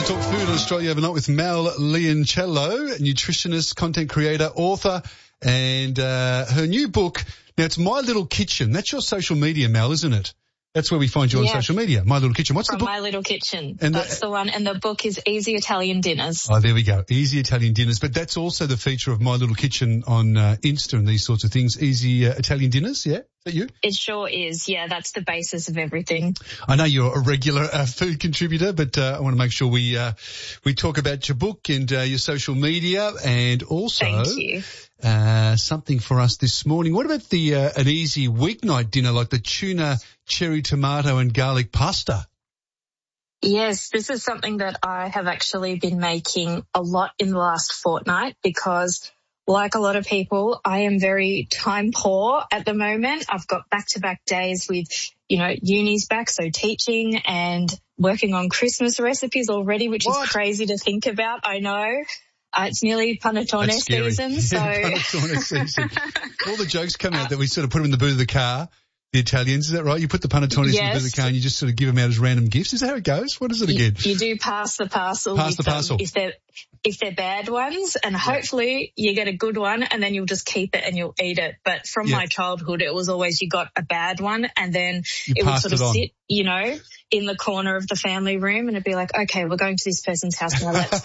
Talk Food on Australia Overnight with Mel Leoncello, nutritionist, content creator, author, and her new book. Now, it's My Little Kitchen. That's your social media, Mel, isn't it? That's where we find you on social media. My Little Kitchen. What's the book? My Little Kitchen. And that's the one. And the book is Easy Italian Dinners. Oh, there we go. Easy Italian Dinners. But that's also the feature of My Little Kitchen on Insta and these sorts of things. Easy Italian Dinners, yeah? Is that you? It sure is. Yeah, that's the basis of everything. I know you're a regular food contributor, but I want to make sure we talk about your book and your social media, and also Thank you. Something for us this morning. What about the an easy weeknight dinner like the tuna, cherry tomato and garlic pasta? Yes, this is something that I have actually been making a lot in the last fortnight because, like a lot of people, I am very time poor at the moment. I've got back-to-back days with, uni's back, so teaching and working on Christmas recipes already, which is crazy to think about, I know. It's nearly panettone season, so... Panettone season. All the jokes come out that we sort of put them in the boot of the car, the Italians, is that right? You put the panettones in the boot of the car and you just sort of give them out as random gifts. Is that how it goes? What is it again? You do pass the parcel. Pass the parcel. If they're bad ones, and hopefully you get a good one and then you'll just keep it and you'll eat it. But from my childhood, it was always you got a bad one and then it would sort of sit, in the corner of the family room, and it'd be like, okay, we're going to this person's house now. Let's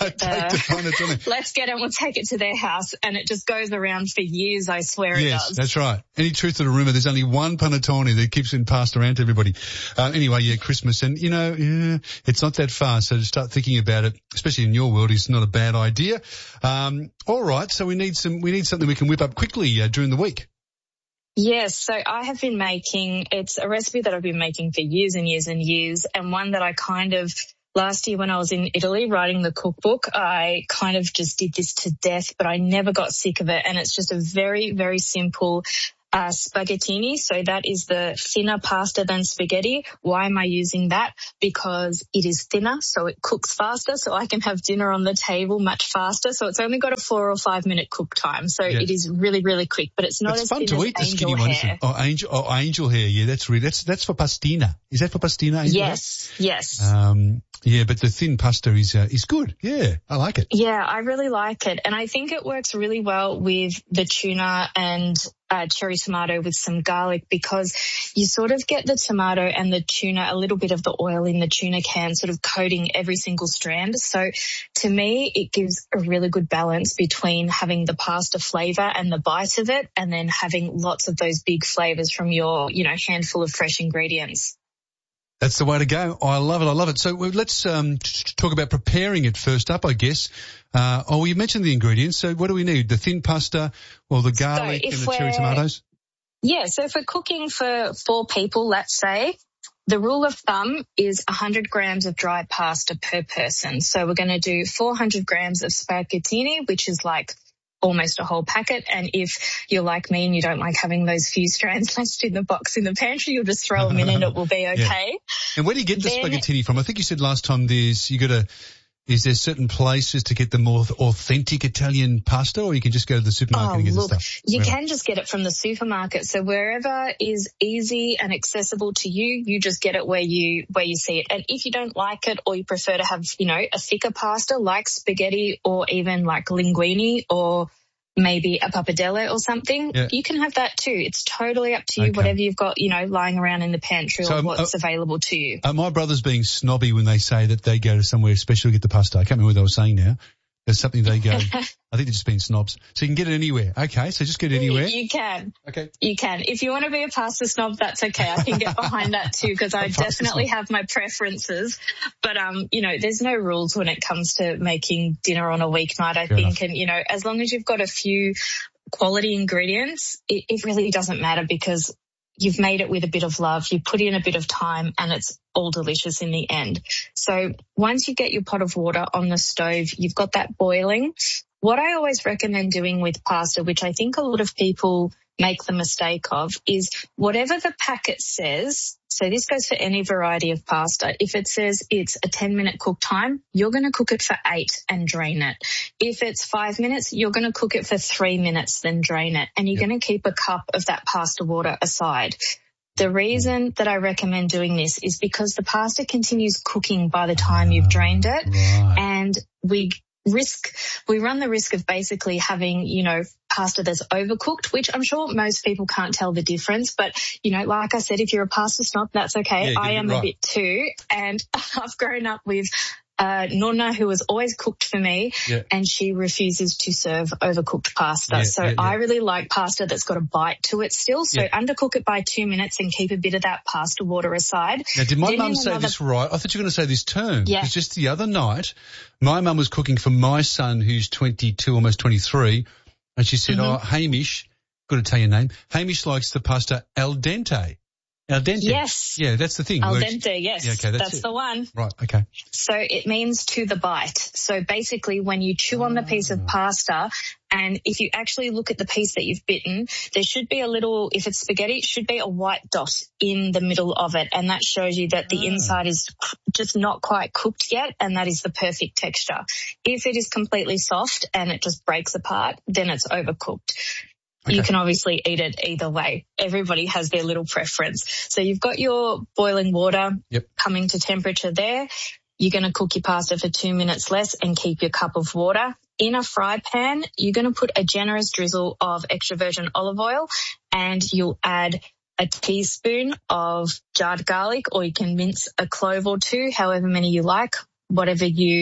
get it. We'll take it to their house, and it just goes around for years. I swear it does. Yes, that's right. Any truth to the rumor? There's only one panettone that keeps being passed around to everybody. Anyway, Christmas, and it's not that far. So to start thinking about it, especially in your world, is not a bad idea. All right, so we need something we can whip up quickly during the week. Yes, so I have been it's a recipe that I've been making for years and years and years, and one that I last year when I was in Italy writing the cookbook, I kind of just did this to death, but I never got sick of it, and it's just a very, very simple spaghettini. So that is the thinner pasta than spaghetti. Why am I using that? Because it is thinner, so it cooks faster, so I can have dinner on the table much faster. So it's only got a 4 or 5 minute cook time. So it is really, really quick, but it's not as thin as angel hair. It's fun to eat the skinny one, isn't it? Oh, angel hair. Yeah, that's for pastina. Is that for pastina? Yes. Yeah, but the thin pasta is good. Yeah, I like it. Yeah, I really like it. And I think it works really well with the tuna and cherry tomato with some garlic, because you sort of get the tomato and the tuna, a little bit of the oil in the tuna can sort of coating every single strand. So to me, it gives a really good balance between having the pasta flavour and the bite of it, and then having lots of those big flavours from your, handful of fresh ingredients. That's the way to go. I love it. So let's talk about preparing it first up, I guess. You mentioned the ingredients. So what do we need? The thin pasta, or the garlic and the cherry tomatoes? Yeah, so if we're cooking for 4 people, let's say, the rule of thumb is 100 grams of dry pasta per person. So we're going to do 400 grams of spaghettini, which is like almost a whole packet. And if you're like me and you don't like having those few strands left in the box in the pantry, you'll just throw them in and it will be okay. Yeah. And where do you get the spaghettini from? I think you said last time is there certain places to get the more authentic Italian pasta, or you can just go to the supermarket and get the stuff? You can just get it from the supermarket. So wherever is easy and accessible to you, you just get it where you see it. And if you don't like it, or you prefer to have, a thicker pasta like spaghetti, or even like linguine, or maybe a pappardelle or something, you can have that too. It's totally up to you, whatever you've got, lying around in the pantry, or what's available to you. My brother's being snobby when they say that they go to somewhere special to get the pasta. I can't remember what they were saying now. There's something they go, I think they're just being snobs. So you can get it anywhere. Okay, so just get it anywhere. You can. Okay. You can. If you want to be a pasta snob, that's okay. I can get behind that too, because I definitely have my preferences. But, there's no rules when it comes to making dinner on a weeknight, I think. And, as long as you've got a few quality ingredients, it really doesn't matter, because you've made it with a bit of love, you put in a bit of time, and it's all delicious in the end. So once you get your pot of water on the stove, you've got that boiling. What I always recommend doing with pasta, which I think a lot of people make the mistake of, is whatever the packet says. So this goes for any variety of pasta. If it says it's a 10-minute cook time, you're going to cook it for 8 and drain it. If it's 5 minutes, you're going to cook it for 3 minutes, then drain it. And you're going to keep a cup of that pasta water aside. The reason that I recommend doing this is because the pasta continues cooking by the time you've drained it. Right. And we run the risk of basically having, pasta that's overcooked, which I'm sure most people can't tell the difference. But, like I said, if you're a pasta snob, that's okay. Yeah, I am a bit too. And I've grown up with Nonna, who has always cooked for me, and she refuses to serve overcooked pasta. I really like pasta that's got a bite to it still. So undercook it by 2 minutes and keep a bit of that pasta water aside. Now, did my mum say this right? I thought you were going to say this term. Yeah. Because just the other night, my mum was cooking for my son, who's 22, almost 23, and she said, Hamish, got to tell your name, Hamish likes the pasta al dente. Al dente. Yes. Yeah, that's the thing. Al dente, yes. Yeah, okay, that's the one. Right, okay. So it means to the bite. So basically when you chew on the piece of pasta, and if you actually look at the piece that you've bitten, there should be if it's spaghetti, it should be a white dot in the middle of it. And that shows you that the inside is just not quite cooked yet. And that is the perfect texture. If it is completely soft and it just breaks apart, then it's overcooked. Okay. You can obviously eat it either way. Everybody has their little preference. So you've got your boiling water coming to temperature there. You're going to cook your pasta for 2 minutes less and keep your cup of water. In a fry pan, you're going to put a generous drizzle of extra virgin olive oil, and you'll add a teaspoon of jarred garlic, or you can mince a clove or two, however many you like, what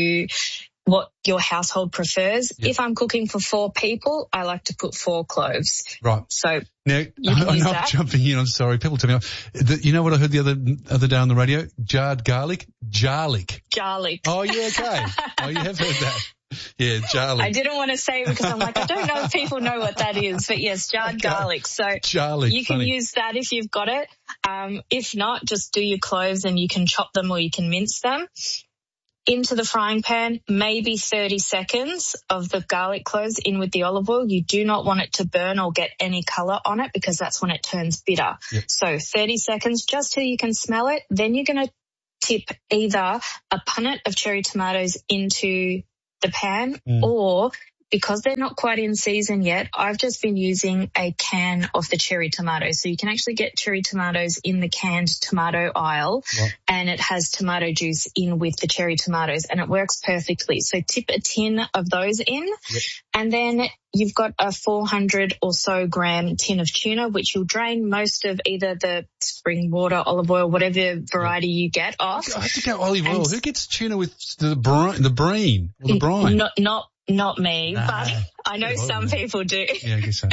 your household prefers. Yep. If I'm cooking for 4 people, I like to put 4 cloves. Right. So now, I'm jumping in. I'm sorry. People tell me, you know what I heard the other day on the radio? Jarred garlic? Jarlic. Jarlic. Oh, yeah, okay. Oh, you have heard that. Yeah, jarlic. I didn't want to say it because I'm like, I don't know if people know what that is, but yes, jarred garlic. So jarlic, you can use that if you've got it. If not, just do your cloves and you can chop them or you can mince them. Into the frying pan, maybe 30 seconds of the garlic cloves in with the olive oil. You do not want it to burn or get any colour on it because that's when it turns bitter. Yep. So 30 seconds just till you can smell it. Then you're going to tip either a punnet of cherry tomatoes into the pan or, because they're not quite in season yet, I've just been using a can of the cherry tomatoes. So you can actually get cherry tomatoes in the canned tomato aisle, and it has tomato juice in with the cherry tomatoes, and it works perfectly. So tip a tin of those in, and then you've got a 400 or so gram tin of tuna, which you'll drain most of either the spring water, olive oil, whatever variety you get off. I have to go olive oil. Who gets tuna with the brine or the brine? Not me, but I know some people do. Yeah, I guess so.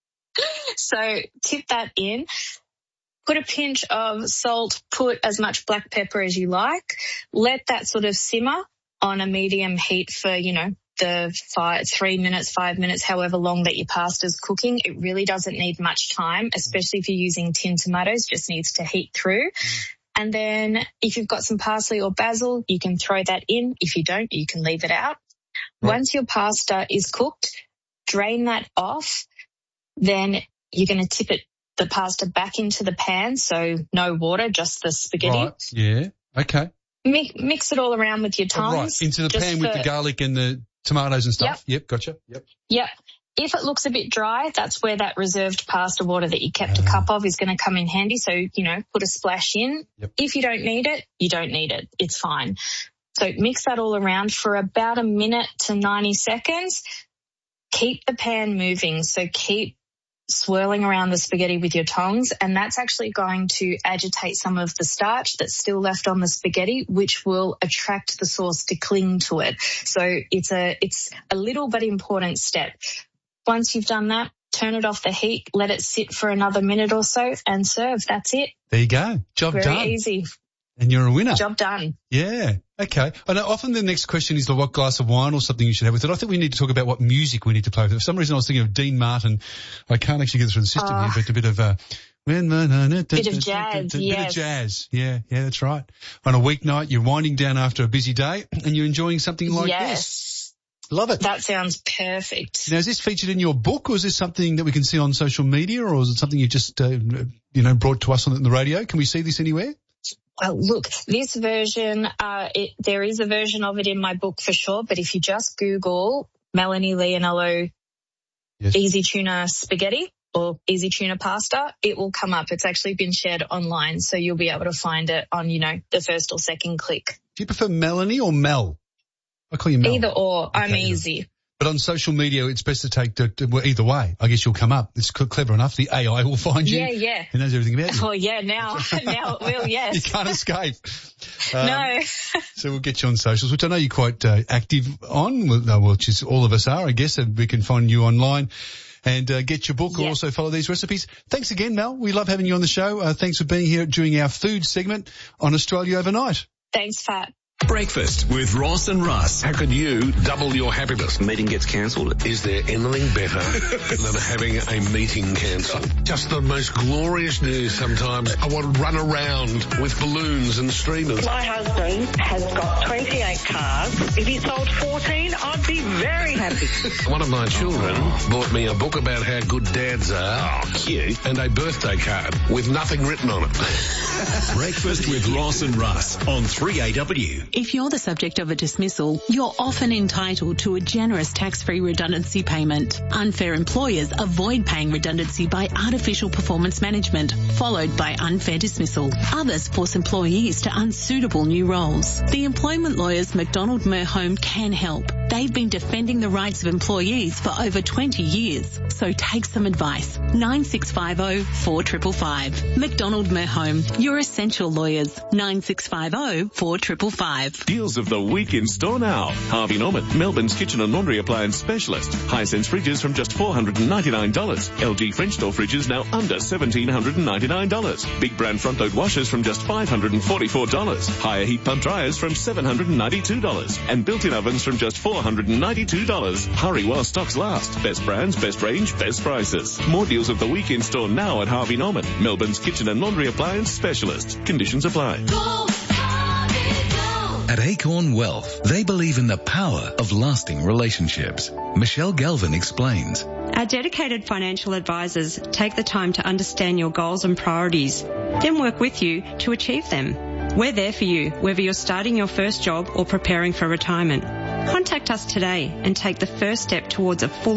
So tip that in, put a pinch of salt, put as much black pepper as you like, let that sort of simmer on a medium heat for, the 3 minutes, 5 minutes, however long that your pasta's cooking. It really doesn't need much time, especially if you're using tin tomatoes, just needs to heat through. And then if you've got some parsley or basil, you can throw that in. If you don't, you can leave it out. Once your pasta is cooked, drain that off. Then you're going to tip the pasta back into the pan, so no water, just the spaghetti. Right, yeah, okay. Mix it all around with your tongs. Right, into the pan with the garlic and the tomatoes and stuff. Yep, gotcha. Yep. If it looks a bit dry, that's where that reserved pasta water that you kept a cup of is going to come in handy. So, put a splash in. Yep. If you don't need it, you don't need it. It's fine. So mix that all around for about a minute to 90 seconds. Keep the pan moving. So keep swirling around the spaghetti with your tongs, and that's actually going to agitate some of the starch that's still left on the spaghetti, which will attract the sauce to cling to it. So it's a little but important step. Once you've done that, turn it off the heat, let it sit for another minute or so and serve. That's it. There you go. Job done. Very easy. And you're a winner. Job done. Yeah. Okay. I know often the next question is what glass of wine or something you should have with it. I think we need to talk about what music we need to play with it. For some reason I was thinking of Dean Martin. I can't actually get it through the system here, but a bit of bit of jazz, Bit of jazz. Yeah, that's right. On a weeknight, you're winding down after a busy day and you're enjoying something like this. Love it. That sounds perfect. Now, is this featured in your book, or is this something that we can see on social media, or is it something you just, brought to us on the radio? Can we see this anywhere? Look, this version, there is a version of it in my book for sure, but if you just Google Melanie Leonello Easy Tuna Spaghetti, or easy tuna pasta, it will come up. It's actually been shared online, so you'll be able to find it on, the first or second click. Do you prefer Melanie or Mel? I call you Mel. Either or. Okay, I'm easy. But on social media, it's best to take well, either way. I guess you'll come up. It's clever enough. The AI will find you. Yeah. It knows everything about you. Oh, yeah, now it will, yes. You can't escape. No. So we'll get you on socials, which I know you're quite active on, which is all of us are, I guess, and we can find you online and get your book. Yep. Also follow these recipes. Thanks again, Mel. We love having you on the show. Thanks for being here during our food segment on Australia Overnight. Thanks, Fat. Breakfast with Ross and Russ. How could you double your happiness? Meeting gets cancelled. Is there anything better than having a meeting cancelled? Just the most glorious news sometimes. I want to run around with balloons and streamers. My husband has got 28 cars. If he sold 14, I'd be very happy. One of my children bought me a book about how good dads are. Oh, cute. And a birthday card with nothing written on it. Breakfast with Ross and Russ on 3AW. If you're the subject of a dismissal, you're often entitled to a generous tax-free redundancy payment. Unfair employers avoid paying redundancy by artificial performance management, followed by unfair dismissal. Others force employees to unsuitable new roles. The employment lawyers McDonald Merhome can help. They've been defending the rights of employees for over 20 years. So take some advice. 9650 4555. McDonald Merhome, your essential lawyers. 9650 4555. Deals of the week in store now. Harvey Norman, Melbourne's kitchen and laundry appliance specialist. Hisense fridges from just $499. LG French door fridges now under $1,799. Big brand front load washers from just $544. Higher heat pump dryers from $792. And built-in ovens from just $492. Hurry while stocks last. Best brands, best range, best prices. More deals of the week in store now at Harvey Norman, Melbourne's kitchen and laundry appliance specialist. Conditions apply. At Acorn Wealth, they believe in the power of lasting relationships. Michelle Galvin explains. Our dedicated financial advisors take the time to understand your goals and priorities, then work with you to achieve them. We're there for you, whether you're starting your first job or preparing for retirement. Contact us today and take the first step towards a full